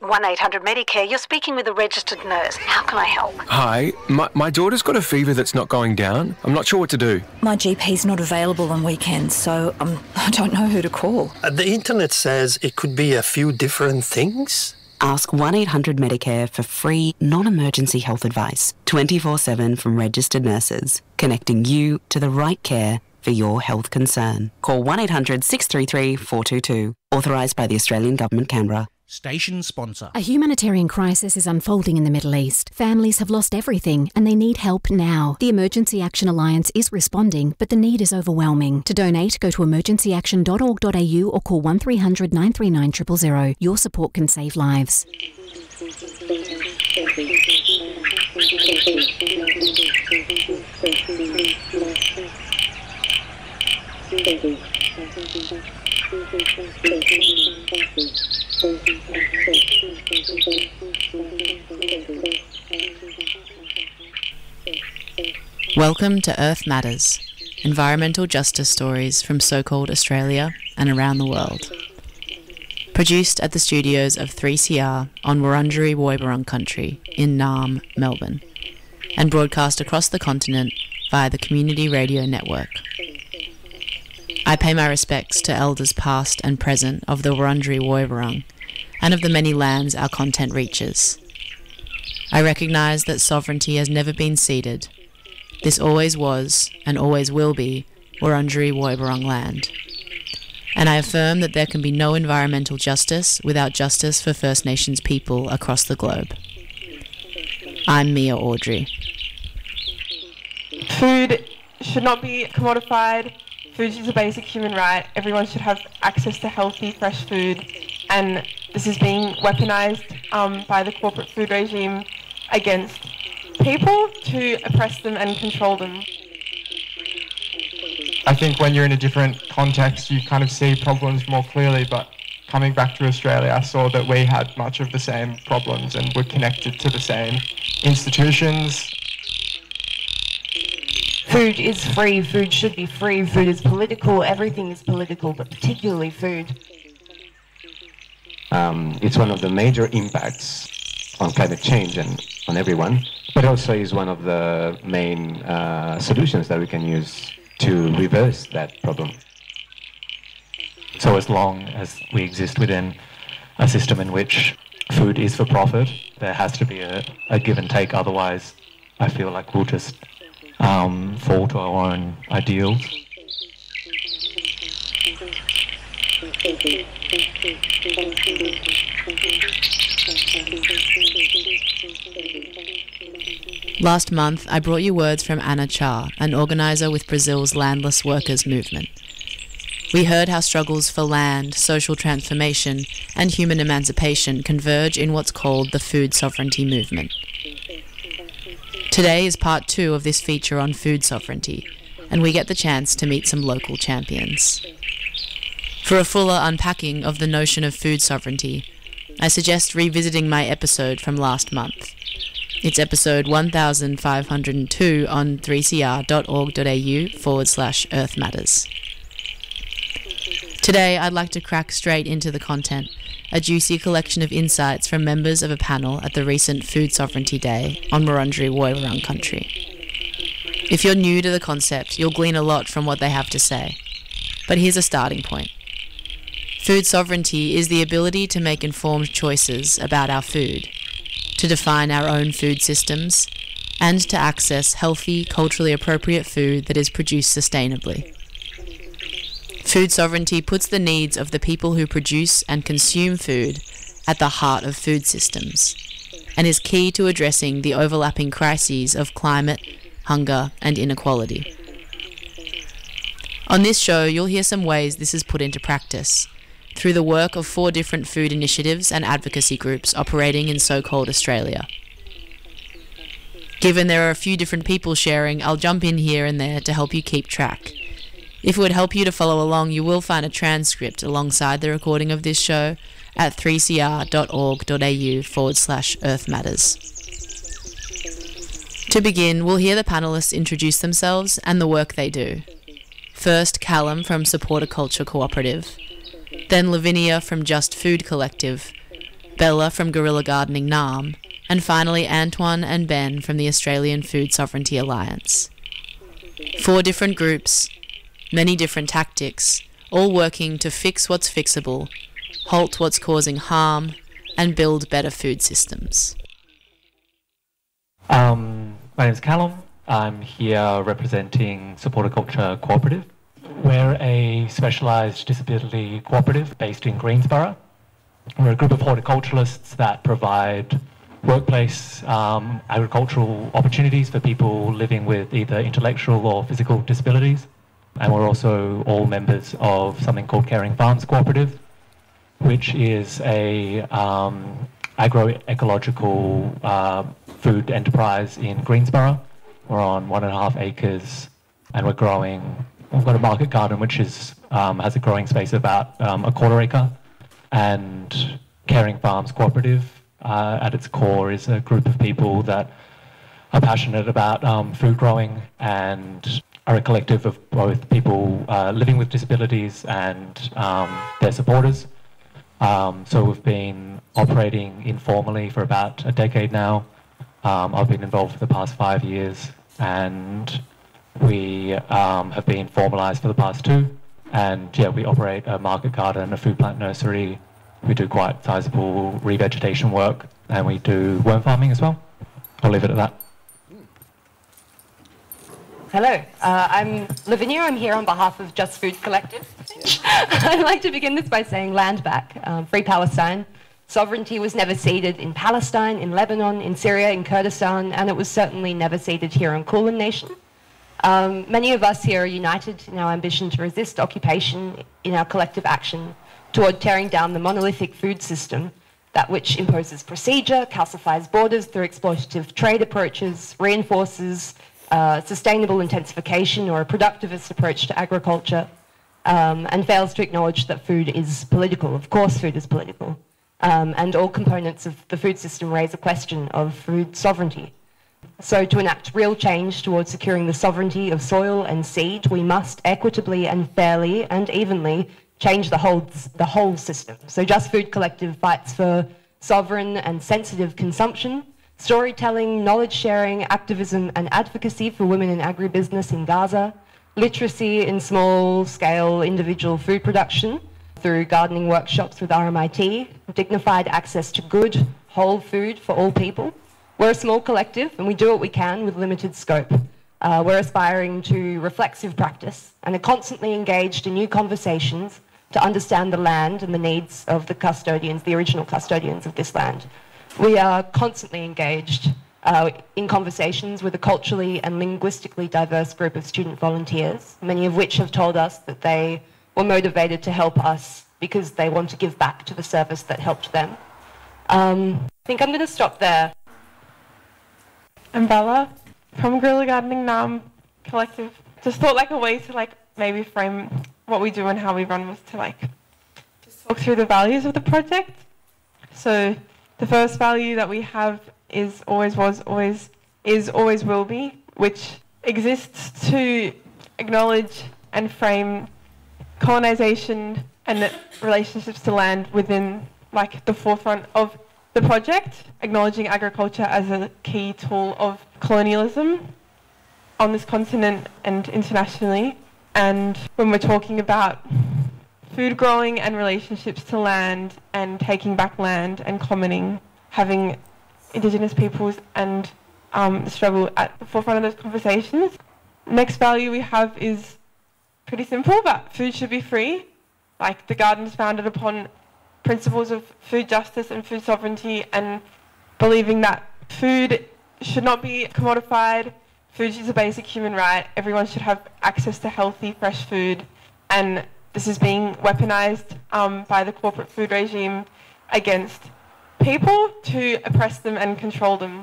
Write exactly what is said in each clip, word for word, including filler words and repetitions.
one eight hundred Medicare. You're speaking with a registered nurse. How can I help? Hi, my, my daughter's got a fever that's not going down. I'm not sure what to do. My G P's not available on weekends, so um, I don't know who to call. Uh, the internet says it could be a few different things. Ask one eight hundred Medicare for free, non-emergency health advice, twenty-four seven from registered nurses, connecting you to the right care for your health concern. Call one eight hundred six three three four two two. Authorised by the Australian Government, Canberra. Station sponsor. A humanitarian crisis is unfolding in the Middle East. Families have lost everything and they need help now. The Emergency Action Alliance is responding, but the need is overwhelming. To donate, go to emergency action dot org dot a u or call one three hundred nine three nine zero zero zero. Your support can save lives. Welcome to Earth Matters, environmental justice stories from so-called Australia and around the world. Produced at the studios of three C R on Wurundjeri Woiwurrung country in Naarm, Melbourne, and broadcast across the continent via the Community Radio Network. I pay my respects to elders past and present of the Wurundjeri Woiwurrung and of the many lands our content reaches. I recognise that sovereignty has never been ceded. This always was and always will be Wurundjeri Woiwurrung land. And I affirm that there can be no environmental justice without justice for First Nations people across the globe. I'm Mia Audrey. Food should not be commodified. Food is a basic human right. Everyone should have access to healthy, fresh food. And this is being weaponised um, by the corporate food regime against people to oppress them and control them. I think when you're in a different context, you kind of see problems more clearly, but coming back to Australia, I saw that we had much of the same problems and were connected to the same institutions. Food is free, food should be free, food is political, everything is political, but particularly food. Um, it's one of the major impacts on climate change and on everyone, but also is one of the main uh, solutions that we can use to reverse that problem. So as long as we exist within a system in which food is for profit, there has to be a, a give and take, otherwise I feel like we'll just um, fall to our own ideals. Last month, I brought you words from Anna Cha, an organiser with Brazil's landless workers movement. We heard how struggles for land, social transformation, and human emancipation converge in what's called the food sovereignty movement. Today is part two of this feature on food sovereignty, and we get the chance to meet some local champions. For a fuller unpacking of the notion of food sovereignty, I suggest revisiting my episode from last month. It's episode one thousand five hundred two on three c r dot org dot a u forward slash Earth Matters. Today, I'd like to crack straight into the content, a juicy collection of insights from members of a panel at the recent Food Sovereignty Day on Wurundjeri Woiwurrung country. If you're new to the concept, you'll glean a lot from what they have to say. But here's a starting point. Food sovereignty is the ability to make informed choices about our food, to define our own food systems, and to access healthy, culturally appropriate food that is produced sustainably. Food sovereignty puts the needs of the people who produce and consume food at the heart of food systems, and is key to addressing the overlapping crises of climate, hunger, and inequality. On this show, you'll hear some ways this is put into practice, through the work of four different food initiatives and advocacy groups operating in so-called Australia. Given there are a few different people sharing, I'll jump in here and there to help you keep track. If it would help you to follow along, you will find a transcript alongside the recording of this show at three c r dot org dot a u forward slash Earth Matters. To begin, we'll hear the panellists introduce themselves and the work they do. First, Callum from Supporter Culture Cooperative, then Lavinia from Just Food Collective, Bella from Guerrilla Gardening Naarm, and finally Antoine and Ben from the Australian Food Sovereignty Alliance. Four different groups, many different tactics, all working to fix what's fixable, halt what's causing harm, and build better food systems. Um, my name is Callum. I'm here representing Supporticulture Cooperative. We're a specialised disability cooperative based in Greensborough. We're a group of horticulturalists that provide workplace um, agricultural opportunities for people living with either intellectual or physical disabilities. And we're also all members of something called Caring Farms Cooperative, which is a um, agroecological uh, food enterprise in Greensborough. We're on one and a half acres and we're growing, we've got a market garden which is um, has a growing space of about um, a quarter acre. And Caring Farms Cooperative, uh, at its core, is a group of people that are passionate about um, food growing and are a collective of both people uh, living with disabilities and um, their supporters. Um, so we've been operating informally for about a decade now. Um, I've been involved for the past five years and we um, have been formalised for the past two. And yeah, we operate a market garden, a food plant nursery. We do quite sizable revegetation work and we do worm farming as well. I'll leave it at that. Hello, uh, I'm Lavinia. I'm here on behalf of Just Food Collective. I'd like to begin this by saying land back, um, free Palestine. Sovereignty was never ceded in Palestine, in Lebanon, in Syria, in Kurdistan, and it was certainly never ceded here on Kulin Nation. Um, many of us here are united in our ambition to resist occupation in our collective action toward tearing down the monolithic food system, that which imposes procedure, calcifies borders through exploitative trade approaches, reinforces uh, sustainable intensification or a productivist approach to agriculture, um, and fails to acknowledge that food is political. Of course food is political. Um, and all components of the food system raise a question of food sovereignty. So to enact real change towards securing the sovereignty of soil and seed, we must equitably and fairly and evenly change the whole, the whole system. So Just Food Collective fights for sovereign and sensitive consumption, storytelling, knowledge sharing, activism and advocacy for women in agribusiness in Gaza, literacy in small-scale individual food production through gardening workshops with R M I T, dignified access to good, whole food for all people. We're a small collective and we do what we can with limited scope. Uh, we're aspiring to reflexive practice and are constantly engaged in new conversations to understand the land and the needs of the custodians, the original custodians of this land. We are constantly engaged uh, in conversations with a culturally and linguistically diverse group of student volunteers, many of which have told us that they were motivated to help us because they want to give back to the service that helped them. Um, I think I'm going to stop there. I'm Bella from Guerrilla Gardening Naarm Collective. Just thought like a way to like maybe frame what we do and how we run was to like just talk through the values of the project. So the first value that we have is always was, always is, always will be, which exists to acknowledge and frame colonisation and relationships to land within like the forefront of the project, acknowledging agriculture as a key tool of colonialism on this continent and internationally. And when we're talking about food growing and relationships to land and taking back land and commoning, having Indigenous peoples and um, the struggle at the forefront of those conversations. Next value we have is pretty simple, but food should be free. Like the garden is founded upon principles of food justice and food sovereignty and believing that food should not be commodified. Food is a basic human right. Everyone should have access to healthy, fresh food. And this is being weaponized um, by the corporate food regime against people to oppress them and control them.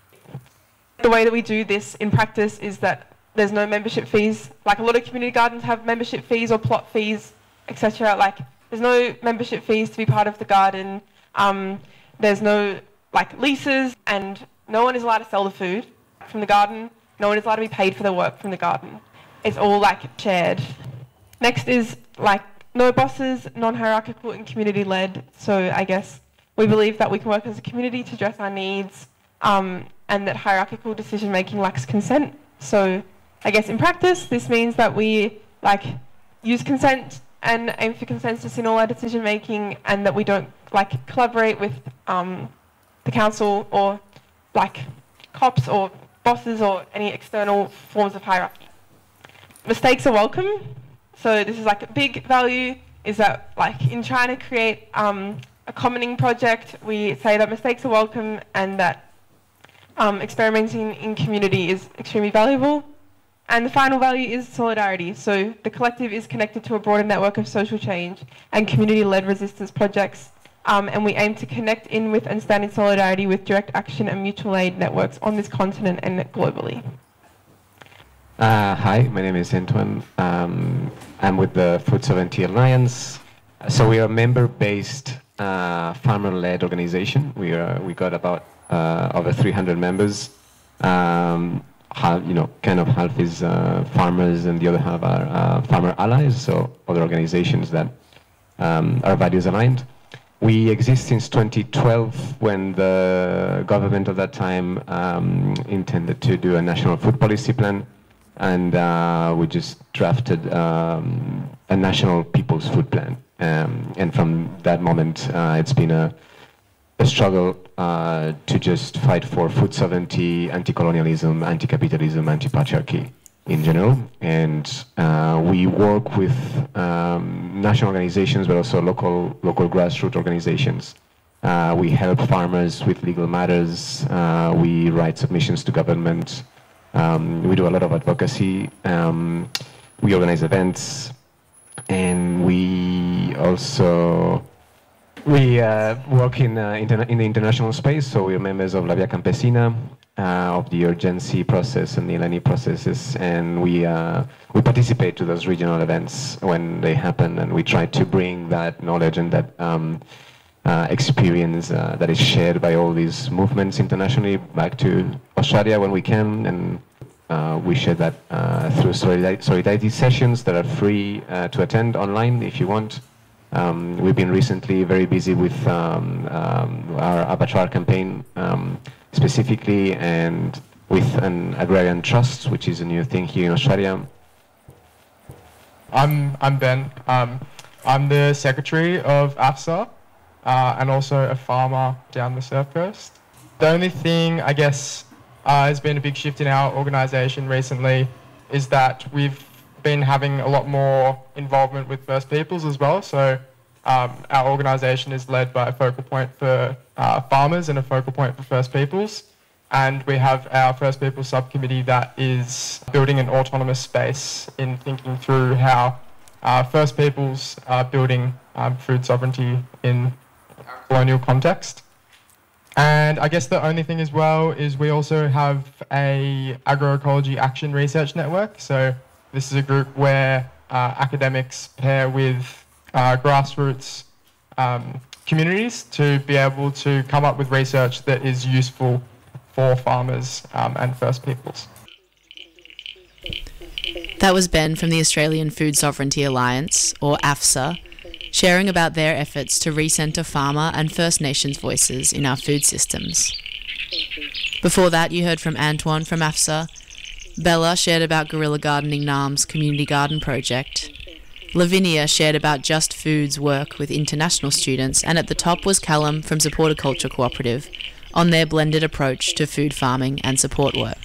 The way that we do this in practice is that there's no membership fees. Like a lot of community gardens have membership fees or plot fees, et cetera. Like there's no membership fees to be part of the garden. Um, there's no like leases, and no one is allowed to sell the food from the garden. No one is allowed to be paid for the work from the garden. It's all like shared. Next is like no bosses, non-hierarchical and community-led. So I guess We believe that we can work as a community to address our needs, um, and that hierarchical decision making lacks consent. So I guess in practice, this means that we like use consent and aim for consensus in all our decision making, and that we don't like collaborate with um, the council or like cops or bosses or any external forms of hierarchy. Mistakes are welcome. So this is like a big value, is that like in trying to create um, a commoning project, we say that mistakes are welcome and that um, experimenting in community is extremely valuable. And the final value is solidarity. So the collective is connected to a broader network of social change and community-led resistance projects, um, and we aim to connect in with and stand in solidarity with direct action and mutual aid networks on this continent and globally. Uh, hi, my name is Antoine. Um, I'm with the Food Sovereignty Alliance. So we are a member-based, uh, farmer-led organization. We are we got about uh, over three hundred members. Um, half, you know, kind of half is uh, farmers, and the other half are uh, farmer allies. So other organizations that um, are values aligned. We exist since twenty twelve, when the government of that time um, intended to do a national food policy plan. And uh, we just drafted um, a national people's food plan. Um, and from that moment, uh, it's been a, a struggle uh, to just fight for food sovereignty, anti-colonialism, anti-capitalism, anti-patriarchy in general. And uh, we work with um, national organizations, but also local, local grassroots organizations. Uh, we help farmers with legal matters. Uh, we write submissions to government. Um, we do a lot of advocacy, um, we organize events, and we also we uh, work in, uh, interna in the international space. So we're members of La Via Campesina, uh, of the urgency process and the Eleni processes, and we uh, we participate to those regional events when they happen, and we try to bring that knowledge and that um, Uh, experience uh, that is shared by all these movements internationally back to Australia when we can, and uh, we share that uh, through solidarity, solidarity sessions that are free uh, to attend online if you want. Um, we've been recently very busy with um, um, our abattoir campaign um, specifically, and with an agrarian trust, which is a new thing here in Australia. I'm, I'm Ben. Um, I'm the secretary of AFSA. Uh, and also a farmer down the surf coast. The only thing, I guess, uh, has been a big shift in our organisation recently is that we've been having a lot more involvement with First Peoples as well. So um, our organisation is led by a focal point for uh, farmers and a focal point for First Peoples. And we have our First Peoples subcommittee that is building an autonomous space in thinking through how uh, First Peoples are building um, food sovereignty in colonial context. And I guess the only thing as well is we also have a agroecology action research network. So this is a group where uh, academics pair with uh, grassroots um, communities to be able to come up with research that is useful for farmers um, and First Peoples. That was Ben from the Australian Food Sovereignty Alliance, or AFSA, sharing about their efforts to recentre farmer and First Nations voices in our food systems. Before that, you heard from Antoine from AFSA. Bella shared about Guerrilla Gardening Naarm's community garden project. Lavinia shared about Just Food's work with international students, and at the top was Callum from Supporticulture Cooperative on their blended approach to food farming and support work.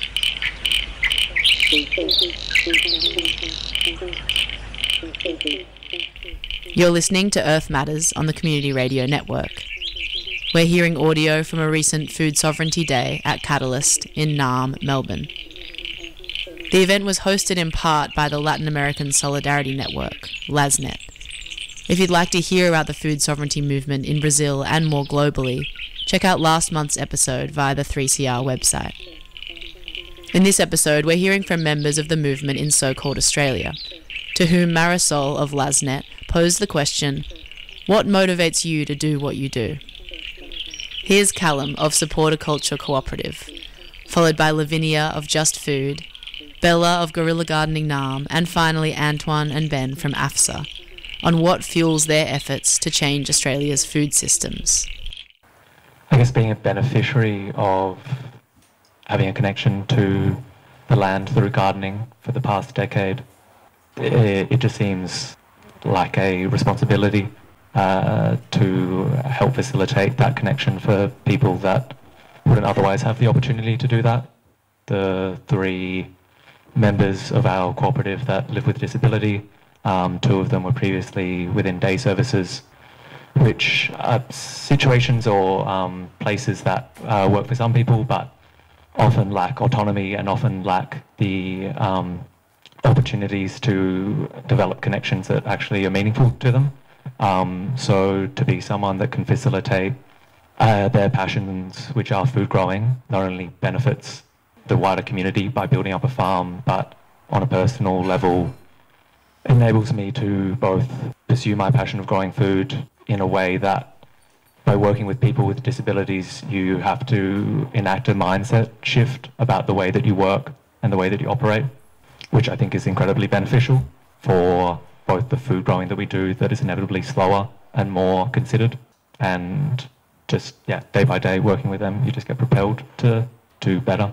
You're listening to Earth Matters on the Community Radio Network. We're hearing audio from a recent Food Sovereignty Day at Catalyst in Naarm, Melbourne. The event was hosted in part by the Latin American Solidarity Network, LASNet. If you'd like to hear about the food sovereignty movement in Brazil and more globally, check out last month's episode via the three C R website. In this episode, we're hearing from members of the movement in so-called Australia, to whom Marisol of LASNet posed the question, what motivates you to do what you do? Here's Callum of Supporticulture Cooperative, followed by Lavinia of Just Food, Bella of Guerrilla Gardening Naarm, and finally Antoine and Ben from AFSA, on what fuels their efforts to change Australia's food systems. I guess being a beneficiary of having a connection to the land through gardening for the past decade, it, it just seems like a responsibility uh, to help facilitate that connection for people that wouldn't otherwise have the opportunity to do that. The three members of our cooperative that live with disability, um, two of them were previously within day services, which are situations or um, places that uh, work for some people but often lack autonomy and often lack the um, opportunities to develop connections that actually are meaningful to them. Um, so to be someone that can facilitate uh, their passions, which are food growing, not only benefits the wider community by building up a farm, but on a personal level enables me to both pursue my passion of growing food in a way that by working with people with disabilities, you have to enact a mindset shift about the way that you work and the way that you operate, which I think is incredibly beneficial for both the food growing that we do that is inevitably slower and more considered, and just, yeah, day by day working with them, you just get propelled to do better.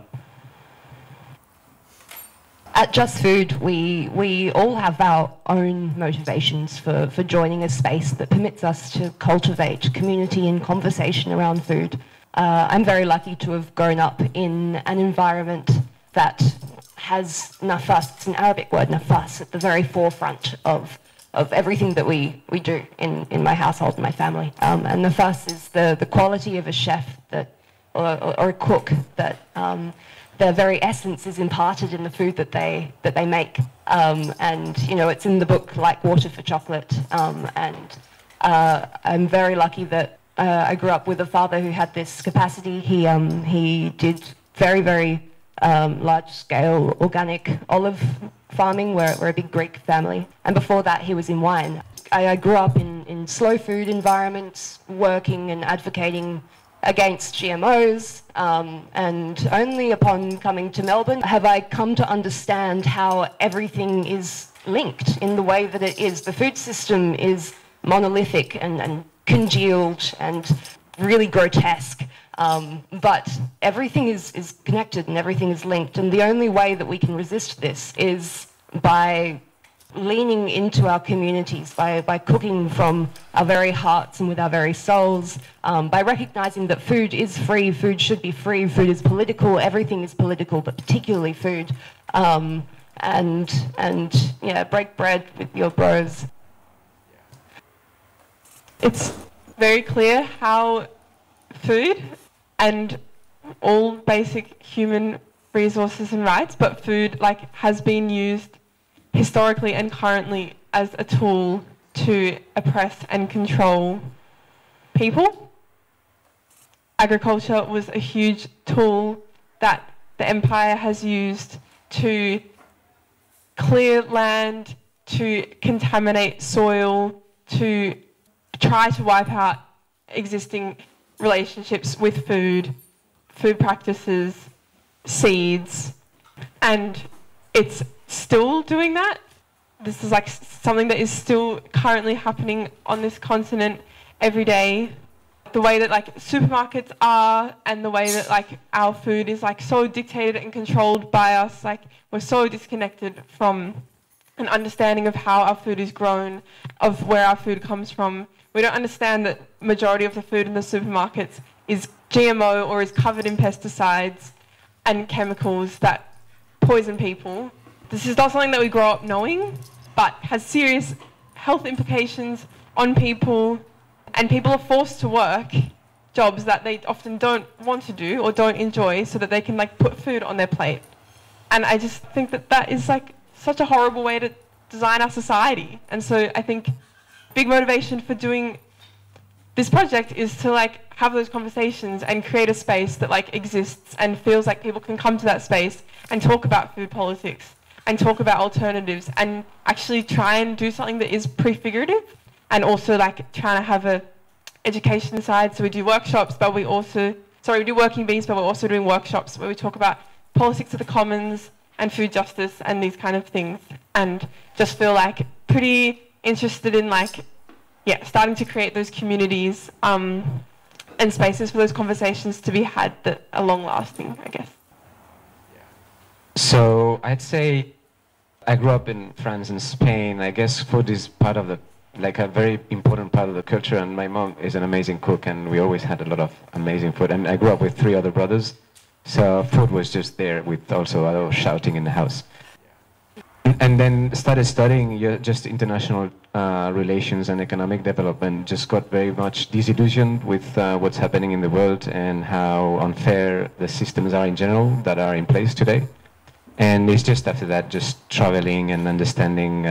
At Just Food, we, we all have our own motivations for, for joining a space that permits us to cultivate community and conversation around food. Uh, I'm very lucky to have grown up in an environment that has nafas, it's an Arabic word, nafas, at the very forefront of, of everything that we, we do in, in my household and my family. Um, and nafas is the, the quality of a chef that, or, or, or a cook that um, their very essence is imparted in the food that they that they make, um, and you know it's in the book Like Water for Chocolate. Um, and uh, I'm very lucky that uh, I grew up with a father who had this capacity. He um, he did very very um, large scale organic olive farming. We're we're a big Greek family, and before that he was in wine. I, I grew up in in slow food environments, working and advocating against G M Os, um, and only upon coming to Melbourne have I come to understand how everything is linked in the way that it is. The food system is monolithic and, and congealed and really grotesque, um, but everything is, is connected and everything is linked, and the only way that we can resist this is by leaning into our communities, by, by cooking from our very hearts and with our very souls, um, by recognising that food is free, food should be free, food is political, everything is political, but particularly food, um, and, and yeah, break bread with your bros. It's very clear how food and all basic human resources and rights, but food like has been used historically and currently as a tool to oppress and control people. Agriculture was a huge tool that the empire has used to clear land, to contaminate soil, to try to wipe out existing relationships with food, food practices, seeds, and it's still doing that. This is like something that is still currently happening on this continent every day. The way that like supermarkets are and the way that like our food is like so dictated and controlled by us, like we're so disconnected from an understanding of how our food is grown, of where our food comes from. We don't understand that majority of the food in the supermarkets is G M O or is covered in pesticides and chemicals that poison people. This is not something that we grow up knowing, but has serious health implications on people, and people are forced to work jobs that they often don't want to do or don't enjoy so that they can like put food on their plate. And I just think that that is like such a horrible way to design our society. And so I think big motivation for doing this project is to like have those conversations and create a space that like exists and feels like people can come to that space and talk about food politics and talk about alternatives and actually try and do something that is prefigurative, and also like trying to have a education side. So we do workshops, but we also, sorry, we do working bees, but we're also doing workshops where we talk about politics of the commons and food justice and these kind of things, and just feel like pretty interested in like, yeah, starting to create those communities um, and spaces for those conversations to be had that are long-lasting, I guess. So I'd say I grew up in France and Spain. I guess food is part of the, like a very important part of the culture, and my mom is an amazing cook, and we always had a lot of amazing food. And I grew up with three other brothers, so food was just there with also a lot of shouting in the house. And then started studying uh, just international uh, relations and economic development. Just got very much disillusioned with uh, what's happening in the world and how unfair the systems are in general that are in place today. And it's just after that, just traveling and understanding